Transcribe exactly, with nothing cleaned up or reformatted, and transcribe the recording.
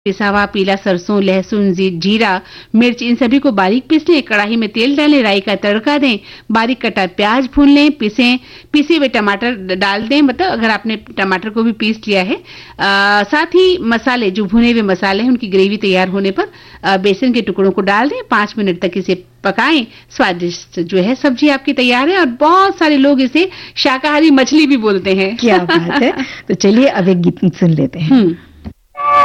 पिसा हुआ पीला सरसों, लहसुन, जी, जीरा, मिर्च, इन सभी को बारीक पीस लें। कढ़ाई में तेल डालें, राई का तड़का दें, बारीक कटा प्याज भून लें, पीसें पीसे हुए टमाटर डाल दें, मतलब अगर आपने टमाटर को भी पीस लिया है। आ, साथ ही मसाले, जो भुने हुए मसाले हैं, उनकी ग्रेवी तैयार होने पर आ, बेसन के टुकड़ों को डाल दें। पांच मिनट तक इसे पकाएं। स्वादिष्ट जो है सब्जी आपकी तैयार है। और बहुत सारे लोग इसे शाकाहारी मछली भी बोलते हैं। क्या बात है। तो चलिए अब एक गीत सुन लेते हैं।